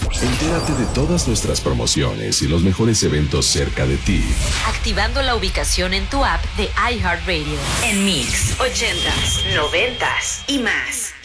Entérate de todas nuestras promociones y los mejores eventos cerca de ti, activando la ubicación en tu app de iHeartRadio. En Mix, 80s, 90s y más.